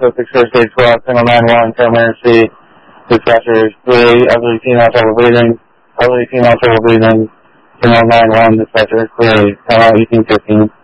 6 First Aid Squad, Signal 9-1, emergency. Dispatchers, 3, elderly female trouble breathing. Elderly female trouble breathing. Signal 9-1, dispatcher, 3, 1815.